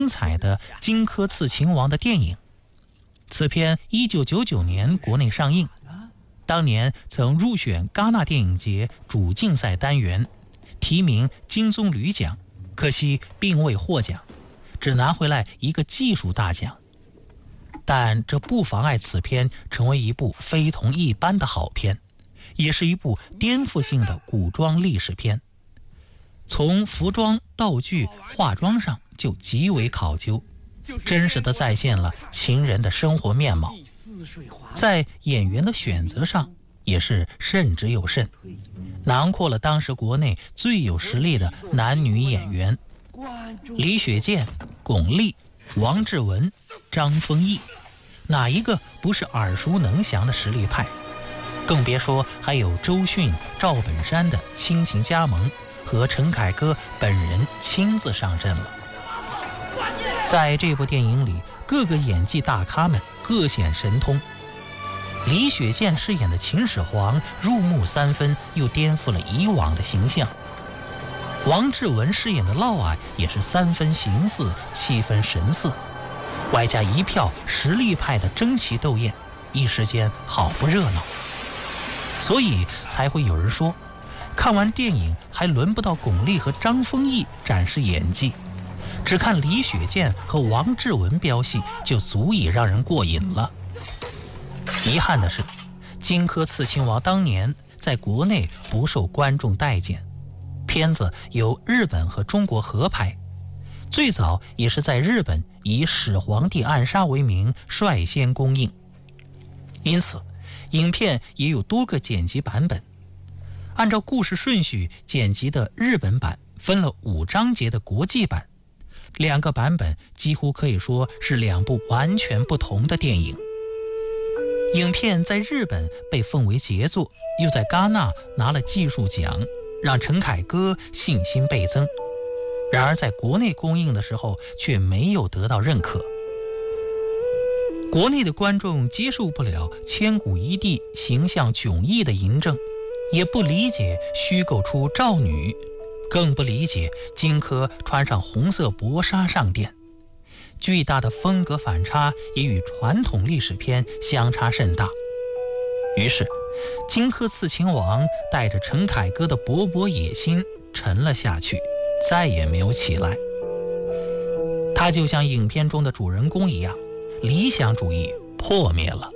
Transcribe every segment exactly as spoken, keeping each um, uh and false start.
精彩的《荆轲刺秦王》的电影。此片一九九九年国内上映，当年曾入选戛纳电影节主竞赛单元，提名金棕榈奖，可惜并未获奖，只拿回来一个技术大奖。但这不妨碍此片成为一部非同一般的好片，也是一部颠覆性的古装历史片。从服装、道具、化妆上就极为考究，真实地再现了秦人的生活面貌。在演员的选择上也是慎之又慎，囊括了当时国内最有实力的男女演员，李雪健、巩俐、王志文、张丰毅，哪一个不是耳熟能详的实力派？更别说还有周迅、赵本山的亲情加盟，和陈凯歌本人亲自上阵了。在这部电影里，各个演技大咖们各显神通。李雪健饰演的秦始皇入木三分，又颠覆了以往的形象。王志文饰演的嫪毐也是三分形似，七分神似，外加一票实力派的争奇斗艳，一时间好不热闹。所以才会有人说，看完电影还轮不到巩俐和张丰毅展示演技，只看李雪健和王志文飙戏就足以让人过瘾了。遗憾的是，《荆轲刺秦王》当年在国内不受观众待见，片子由日本和中国合拍，最早也是在日本以始皇帝暗杀为名率先公映，因此影片也有多个剪辑版本。按照故事顺序剪辑的日本版分了五章节的国际版，两个版本几乎可以说是两部完全不同的电影。影片在日本被奉为杰作，又在戛纳拿了技术奖，让陈凯歌信心倍增。然而在国内公映的时候却没有得到认可，国内的观众接受不了千古一帝形象迥异的嬴政，也不理解虚构出赵女，更不理解荆轲穿上红色薄纱上殿，巨大的风格反差也与传统历史片相差甚大。于是荆轲刺秦王带着陈凯歌的勃勃野心沉了下去，再也没有起来。他就像影片中的主人公一样，理想主义破灭了。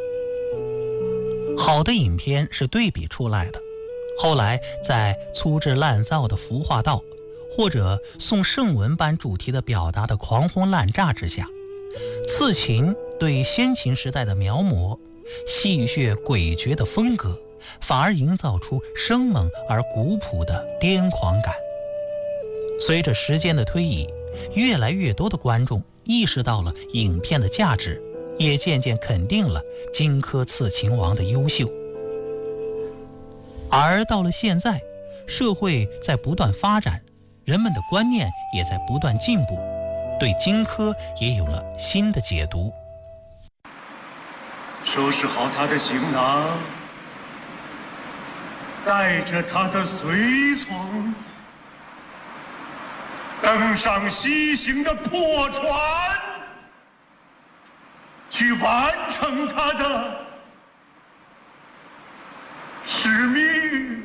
好的影片是对比出来的，后来在粗制滥造的服化道，或者宋圣文般主题的表达的狂轰滥炸之下，刺秦对先秦时代的描摹，戏谑诡谲的风格，反而营造出生猛而古朴的癫狂感。随着时间的推移，越来越多的观众意识到了影片的价值，也渐渐肯定了荆轲刺秦王的优秀。而到了现在，社会在不断发展，人们的观念也在不断进步，对荆轲也有了新的解读。 收拾好他的行囊，带着他的随从，登上西行的破船，去完成他的使命。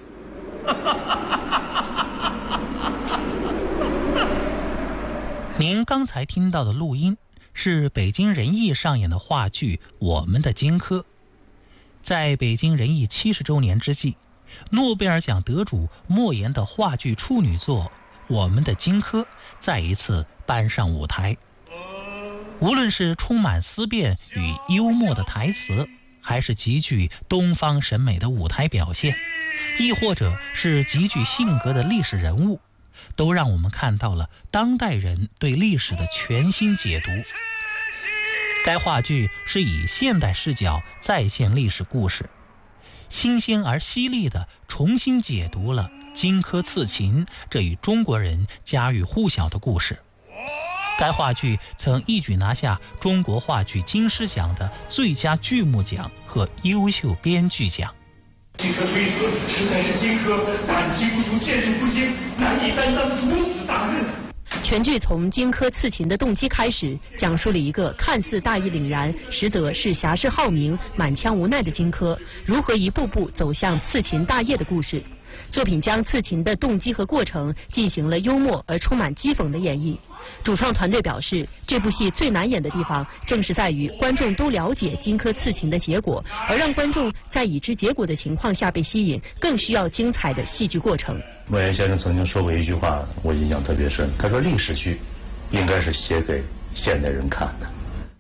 您刚才听到的录音是北京人艺上演的话剧《我们的荆轲》。在北京人艺七十周年之际，诺贝尔奖得主莫言的话剧处女作《我们的荆轲》再一次搬上舞台。无论是充满思辨与幽默的台词，还是极具东方审美的舞台表现，亦或者是极具性格的历史人物，都让我们看到了当代人对历史的全新解读。该话剧是以现代视角再现历史故事，新鲜而犀利地重新解读了荆轲刺秦这与中国人家喻户晓的故事。该话剧曾一举拿下中国话剧金狮奖的最佳剧目奖和优秀编剧奖。 荆轲推辞，实在是荆轲胆气不足，见识不精，难以担当如此大任。 全剧从荆轲刺秦的动机开始，讲述了一个看似大义凛然，实则是侠士好名、满腔无奈的荆轲如何一步步走向刺秦大业的故事。作品将刺秦的动机和过程进行了幽默而充满讥讽的演绎。主创团队表示，这部戏最难演的地方，正是在于观众都了解荆轲刺秦的结果，而让观众在已知结果的情况下被吸引，更需要精彩的戏剧过程。 莫言先生曾经说过一句话，我印象特别深。他说：“历史剧应该是写给现代人看的。”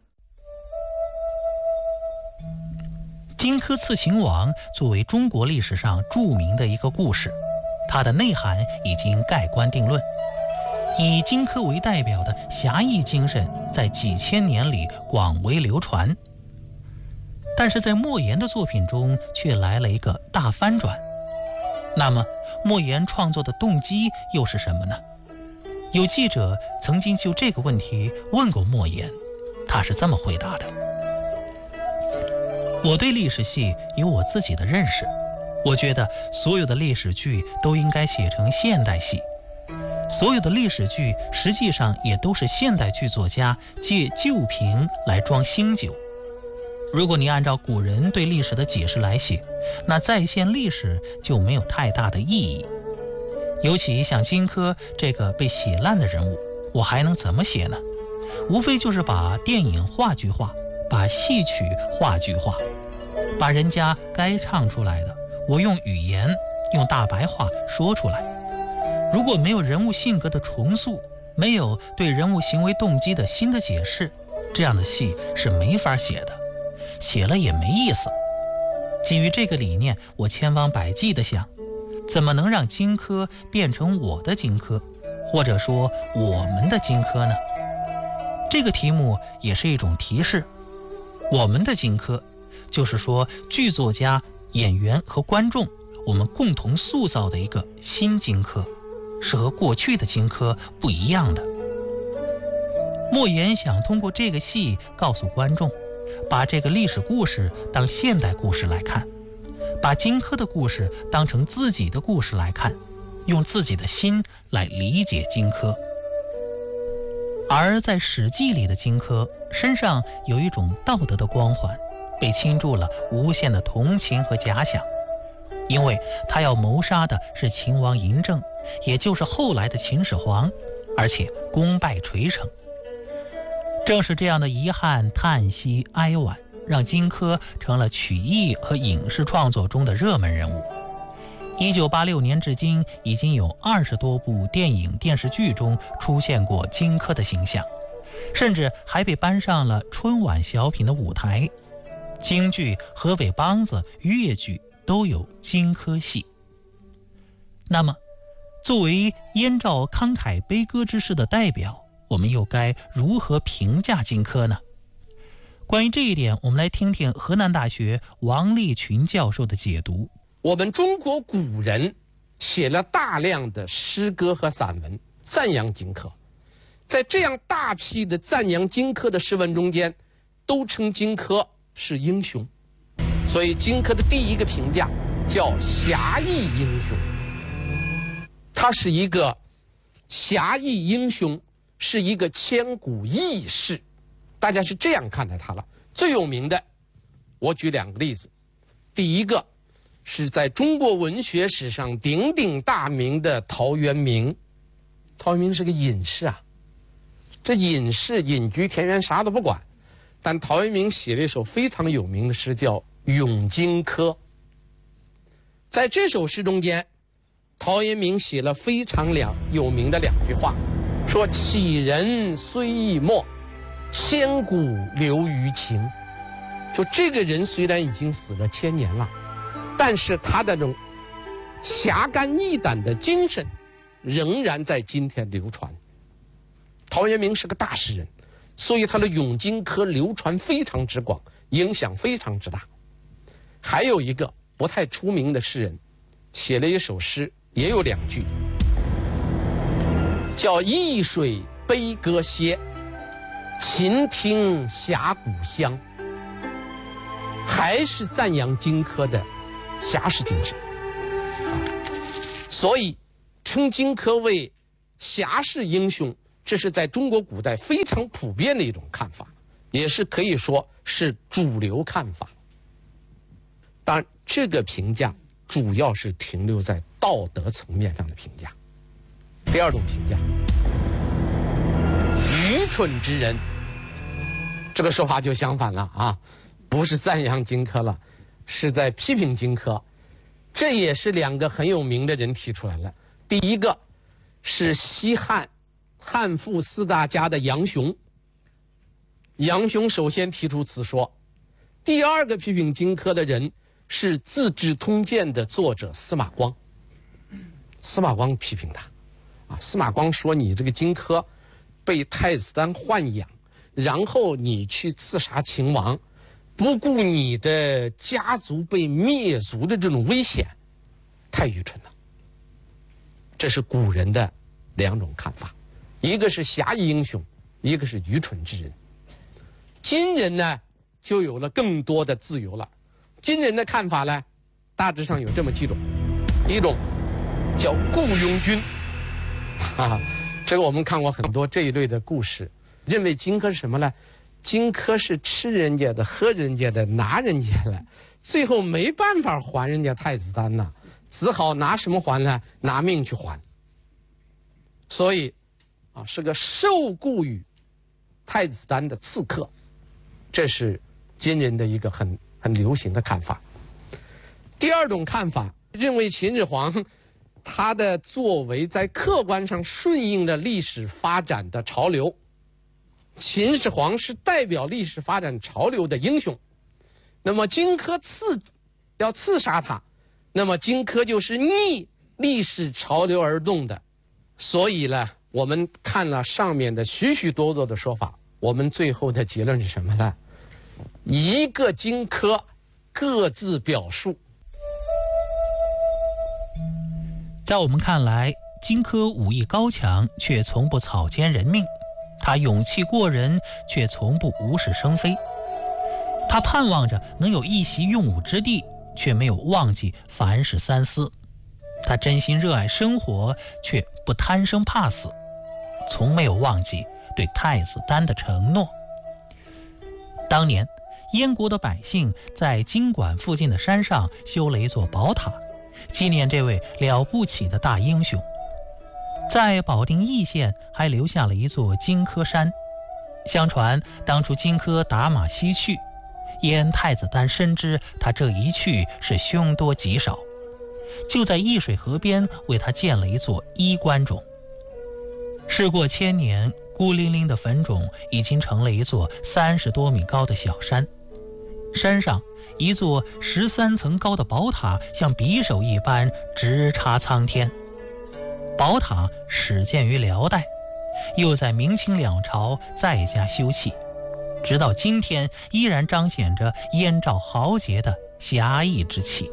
荆轲刺秦王作为中国历史上著名的一个故事，它的内涵已经盖棺定论。以荆轲为代表的侠义精神在几千年里广为流传，但是在莫言的作品中却来了一个大翻转。那么莫言创作的动机又是什么呢？有记者曾经就这个问题问过莫言，他是这么回答的：我对历史戏有我自己的认识，我觉得所有的历史剧都应该写成现代戏，所有的历史剧实际上也都是现代剧作家借旧瓶来装新酒。如果你按照古人对历史的解释来写，那再现历史就没有太大的意义。尤其像荆轲这个被写烂的人物，我还能怎么写呢？无非就是把电影话剧化，把戏曲话剧化，把人家该唱出来的，我用语言用大白话说出来。如果没有人物性格的重塑，没有对人物行为动机的新的解释，这样的戏是没法写的，写了也没意思。基于这个理念，我千方百计地想，怎么能让荆轲变成我的荆轲，或者说我们的荆轲呢？这个题目也是一种提示。我们的荆轲，就是说剧作家、演员和观众，我们共同塑造的一个新荆轲，是和过去的荆轲不一样的。莫言想通过这个戏告诉观众，把这个历史故事当现代故事来看，把荆轲的故事当成自己的故事来看，用自己的心来理解荆轲。而在《史记》里的荆轲身上有一种道德的光环，被倾注了无限的同情和假想，因为他要谋杀的是秦王嬴政，也就是后来的秦始皇，而且功败垂成。正是这样的遗憾、叹息、哀婉，让荆轲成了曲艺和影视创作中的热门人物。一九八六年至今，已经有二十多部电影、电视剧中出现过荆轲的形象，甚至还被搬上了春晚小品的舞台。京剧、河北梆子、越剧都有荆轲戏。那么，作为燕赵慷慨悲歌之士的代表，我们又该如何评价荆轲呢？关于这一点，我们来听听河南大学王立群教授的解读。 我们中国古人写了大量的诗歌和散文赞扬荆轲，在这样大批的赞扬荆轲的诗文中间，都称荆轲是英雄。所以荆轲的第一个评价叫侠义英雄，他是一个侠义英雄，是一个千古义士，大家是这样看待他了。最有名的，我举两个例子。第一个是在中国文学史上鼎鼎大名的陶渊明。陶渊明是个隐士啊，这隐士隐居田园，啥都不管，但陶渊明写了一首非常有名的诗，叫《咏荆轲》。在这首诗中间，陶渊明写了非常两有名的两句话，说杞人虽易没，千古留于情。就这个人虽然已经死了千年了，但是他的这种侠肝义胆的精神仍然在今天流传。陶渊明是个大诗人，所以他的《咏荆轲》流传非常之广，影响非常之大。还有一个不太出名的诗人，写了一首诗，也有两句，叫易水悲歌歇，秦听峡谷香。还是赞扬荆轲的侠士精神，所以称荆轲为侠士英雄， 这是在中国古代非常普遍的一种看法，也是可以说是主流看法。当然，这个评价主要是停留在道德层面上的评价。第二种评价，愚蠢之人，这个说法就相反了啊，不是赞扬荆轲了，是在批评荆轲。这也是两个很有名的人提出来了。第一个是西汉汉赋四大家的杨雄，杨雄首先提出此说。第二个批评荆轲的人是《资治通鉴》的作者司马光。司马光批评他啊，司马光说你这个荆轲被太子丹豢养，然后你去刺杀秦王，不顾你的家族被灭族的这种危险，太愚蠢了。这是古人的两种看法，一个是侠义英雄，一个是愚蠢之人。今人呢，就有了更多的自由了。今人的看法呢，大致上有这么几种，一种叫雇佣军，哈哈，这个我们看过很多这一类的故事，认为荆轲是什么呢？荆轲是吃人家的、喝人家的、拿人家的，最后没办法还人家太子丹呐，只好拿什么还呢？拿命去还。所以，啊，是个受雇于太子丹的刺客，这是今人的一个很很流行的看法。第二种看法认为秦始皇他的作为在客观上顺应了历史发展的潮流。秦始皇是代表历史发展潮流的英雄，那么荆轲刺要刺杀他，那么荆轲就是逆历史潮流而动的。所以呢，我们看了上面的许许多多的说法，我们最后的结论是什么呢？一个荆轲各自表述。 在我们看来，荆轲武艺高强，却从不草菅人命。他勇气过人，却从不无事生非。他盼望着能有一席用武之地，却没有忘记凡事三思。他真心热爱生活，却不贪生怕死，从没有忘记对太子丹的承诺。当年，燕国的百姓在京馆附近的山上修了一座宝塔，纪念这位了不起的大英雄。在保定易县还留下了一座荆轲山，相传当初荆轲打马西去，燕太子丹深知他这一去是凶多吉少，就在易水河边为他建了一座衣冠冢。事过千年，孤零零的坟冢已经成了一座三十多米高的小山，山上一座十三层高的宝塔像匕首一般直插苍天。宝塔始建于辽代，又在明清两朝再加修葺，直到今天依然彰显着燕赵豪杰的侠义之气。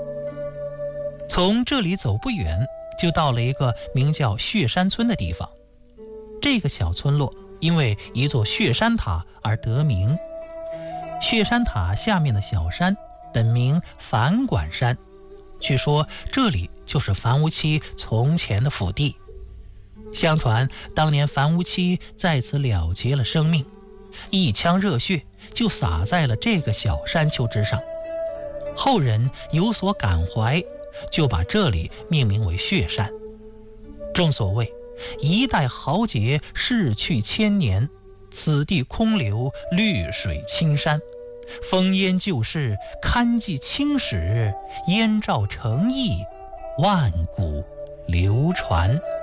从这里走不远，就到了一个名叫血山村的地方。这个小村落因为一座血山塔而得名。血山塔下面的小山本名樊管山，据说这里就是樊於期从前的府邸。相传当年樊於期在此了结了生命，一腔热血就洒在了这个小山丘之上。后人有所感怀，就把这里命名为血山。正所谓一代豪杰逝去千年，此地空留绿水青山，烽烟旧事堪记青史，燕赵诚意万古流传。